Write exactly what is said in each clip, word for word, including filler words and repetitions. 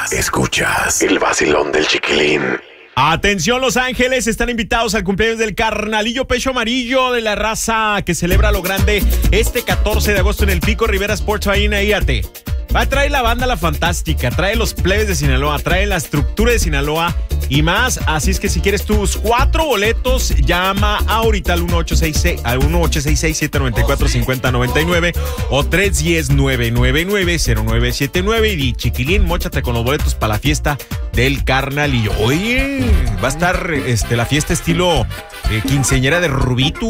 Escuchas, escuchas el vacilón del Chiquilín. Atención, Los Ángeles, están invitados al cumpleaños del carnalillo Pecho Amarillo de la raza que celebra lo grande este catorce de agosto en el Pico Rivera Sports Arena. Íate. Va a traer la banda La Fantástica, trae los plebes de Sinaloa, trae la estructura de Sinaloa y más. Así es que si quieres tus cuatro boletos, llama ahorita al uno ocho seis seis, al uno ocho seis seis, siete nueve cuatro, cinco cero nueve nueve o tres uno cero, nueve nueve nueve, cero nueve siete nueve y di, Chiquilín, móchate con los boletos para la fiesta del carnalillo. Oye, va a estar este, la fiesta estilo eh, quinceañera de Rubito.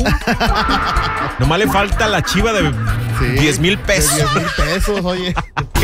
Nomás le falta la chiva de sí, diez mil pesos. diez mil pesos, oye.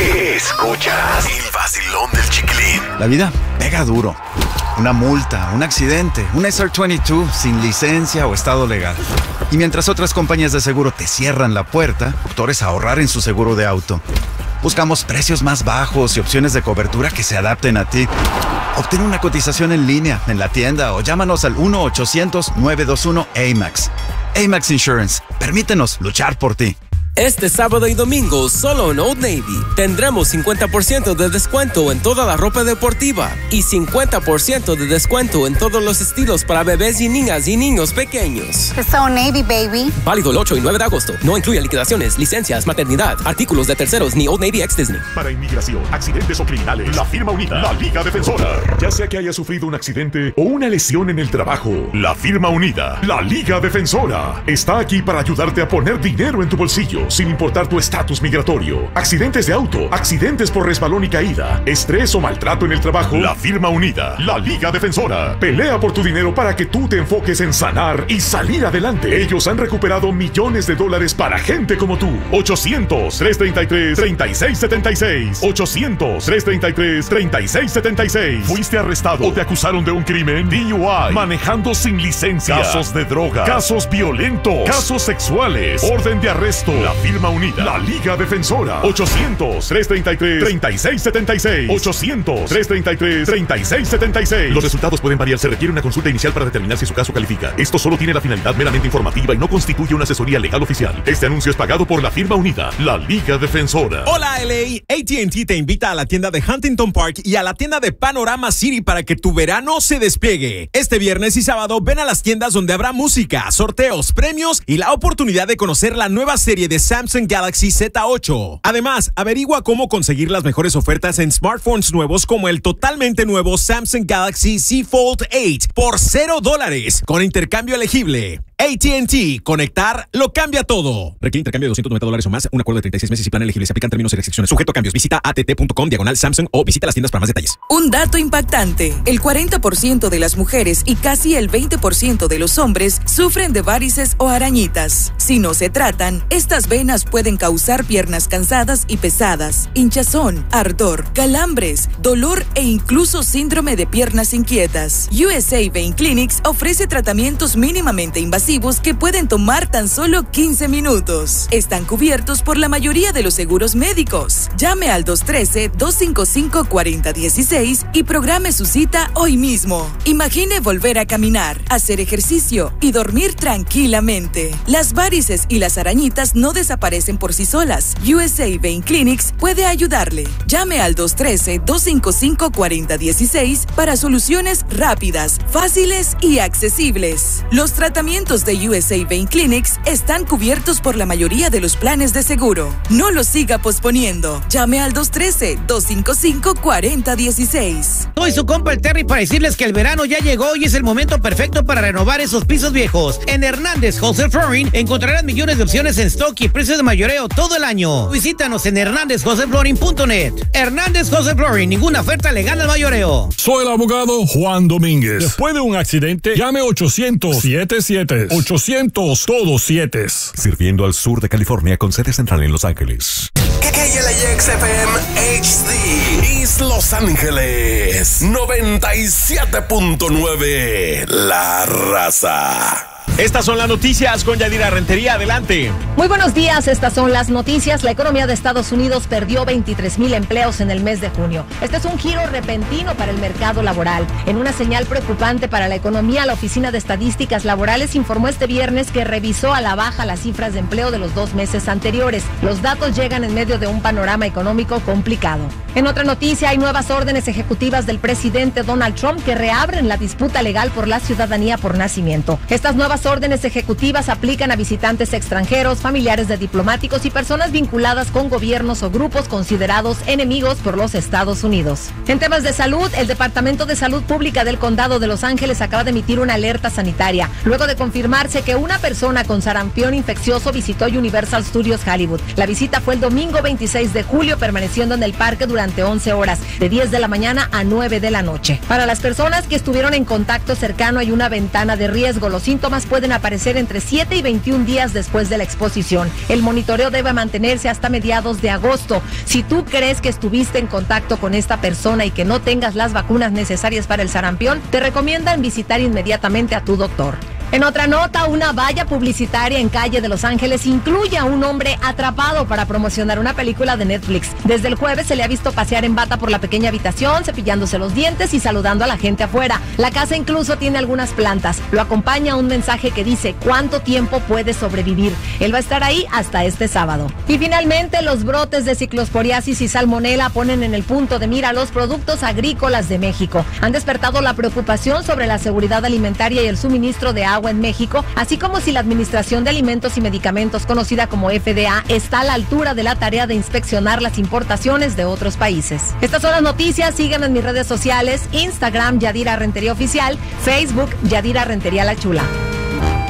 Escuchas el vacilón del Chiquilín. La vida pega duro. Una multa, un accidente, un S R veintidós sin licencia o estado legal. Y mientras otras compañías de seguro te cierran la puerta, doctores a ahorrar en su seguro de auto. Buscamos precios más bajos y opciones de cobertura que se adapten a ti. Obtén una cotización en línea, en la tienda o llámanos al uno ochocientos, nueve dos uno, A M A X. A M A X Insurance. Permítenos luchar por ti. Este sábado y domingo, solo en Old Navy, tendremos cincuenta por ciento de descuento en toda la ropa deportiva y cincuenta por ciento de descuento en todos los estilos para bebés y niñas y niños pequeños. It's Old Navy, baby. Válido el ocho y nueve de agosto. No incluye liquidaciones, licencias, maternidad, artículos de terceros ni Old Navy ex Disney. Para inmigración, accidentes o criminales, la firma unida, la Liga Defensora. Ya sea que haya sufrido un accidente o una lesión en el trabajo, la firma unida, la Liga Defensora, está aquí para ayudarte a poner dinero en tu bolsillo sin importar tu estatus migratorio. Accidentes de auto, accidentes por resbalón y caída, estrés o maltrato en el trabajo. La firma unida, la Liga Defensora, pelea por tu dinero para que tú te enfoques en sanar y salir adelante. Ellos han recuperado millones de dólares para gente como tú. ochocientos, tres treinta y tres, treinta y seis setenta y seis. ochocientos, tres treinta y tres, treinta y seis setenta y seis. ¿Fuiste arrestado o te acusaron de un crimen? D U I, manejando sin licencia, casos de droga, casos violentos, casos sexuales, orden de arresto. La firma unida, la Liga Defensora. ochocientos, tres treinta y tres, treinta y seis setenta y seis. ochocientos, tres treinta y tres, treinta y seis setenta y seis. Los resultados pueden variar. Se requiere una consulta inicial para determinar si su caso califica. Esto solo tiene la finalidad meramente informativa y no constituye una asesoría legal oficial. Este anuncio es pagado por la firma unida, la Liga Defensora. Hola, L A. A T and T te invita a la tienda de Huntington Park y a la tienda de Panorama City para que tu verano se despliegue. Este viernes y sábado ven a las tiendas donde habrá música, sorteos, premios y la oportunidad de conocer la nueva serie de Samsung Galaxy Z ocho. Además, averigua cómo conseguir las mejores ofertas en smartphones nuevos como el totalmente nuevo Samsung Galaxy Z Fold ocho por cero dólares con intercambio elegible. A T and T, conectar lo cambia todo. Requiere intercambio de doscientos noventa dólares o más, un acuerdo de treinta y seis meses y plan elegible. Se aplican términos y restricciones. Sujeto a cambios. Visita att punto com diagonal Samsung o visita las tiendas para más detalles. Un dato impactante. El cuarenta por ciento de las mujeres y casi el veinte por ciento de los hombres sufren de varices o arañitas. Si no se tratan, estas venas pueden causar piernas cansadas y pesadas, hinchazón, ardor, calambres, dolor e incluso síndrome de piernas inquietas. U S A Vein Clinics ofrece tratamientos mínimamente invasivos que pueden tomar tan solo quince minutos. Están cubiertos por la mayoría de los seguros médicos. Llame al dos uno tres, dos cinco cinco, cuatro cero uno seis y programe su cita hoy mismo. Imagine volver a caminar, hacer ejercicio y dormir tranquilamente. Las varices y las arañitas no desaparecen por sí solas. U S A Vein Clinics puede ayudarle. Llame al dos uno tres, dos cinco cinco, cuatro cero uno seis para soluciones rápidas, fáciles y accesibles. Los tratamientos de U S A Vein Clinics están cubiertos por la mayoría de los planes de seguro. No lo siga posponiendo. Llame al dos uno tres, dos cinco cinco, cuatro cero uno seis. Soy su compa el Terry para decirles que el verano ya llegó y es el momento perfecto para renovar esos pisos viejos. En Hernández Wholesale Flooring encontrarán millones de opciones en stock y precios de mayoreo todo el año. Visítanos en hernández wholesale flooring punto net. Hernández Wholesale Flooring, ninguna oferta le gana al mayoreo. Soy el abogado Juan Domínguez. Después de un accidente, llame ochocientos, siete siete, ochocientos, todos siete. Sirviendo al sur de California con sede central en Los Ángeles. K L A X F M H D East Los Ángeles noventa y siete punto nueve La Raza. Estas son las noticias con Yadira Rentería. Adelante. Muy buenos días, estas son las noticias. La economía de Estados Unidos perdió veintitrés mil empleos en el mes de junio. Este es un giro repentino para el mercado laboral. En una señal preocupante para la economía, la Oficina de Estadísticas Laborales informó este viernes que revisó a la baja las cifras de empleo de los dos meses anteriores. Los datos llegan en medio de un panorama económico complicado. En otra noticia, hay nuevas órdenes ejecutivas del presidente Donald Trump que reabren la disputa legal por la ciudadanía por nacimiento. Estas nuevas órdenes ejecutivas aplican a visitantes extranjeros, familiares de diplomáticos y personas vinculadas con gobiernos o grupos considerados enemigos por los Estados Unidos. En temas de salud, el Departamento de Salud Pública del Condado de Los Ángeles acaba de emitir una alerta sanitaria, luego de confirmarse que una persona con sarampión infeccioso visitó Universal Studios Hollywood. La visita fue el domingo veintiséis de julio, permaneciendo en el parque durante durante once horas, de diez de la mañana a nueve de la noche. Para las personas que estuvieron en contacto cercano hay una ventana de riesgo. Los síntomas pueden aparecer entre siete y veintiún días después de la exposición. El monitoreo debe mantenerse hasta mediados de agosto. Si tú crees que estuviste en contacto con esta persona y que no tengas las vacunas necesarias para el sarampión, te recomiendan visitar inmediatamente a tu doctor. En otra nota, una valla publicitaria en calle de Los Ángeles incluye a un hombre atrapado para promocionar una película de Netflix. Desde el jueves se le ha visto pasear en bata por la pequeña habitación, cepillándose los dientes y saludando a la gente afuera. La casa incluso tiene algunas plantas. Lo acompaña un mensaje que dice cuánto tiempo puede sobrevivir. Él va a estar ahí hasta este sábado. Y finalmente, los brotes de ciclosporiasis y salmonela ponen en el punto de mira los productos agrícolas de México. Han despertado la preocupación sobre la seguridad alimentaria y el suministro de agua en México, así como si la Administración de Alimentos y Medicamentos, conocida como F D A, está a la altura de la tarea de inspeccionar las importaciones de otros países. Estas son las noticias. Síganme en mis redes sociales: Instagram Yadira Rentería Oficial, Facebook Yadira Rentería La Chula.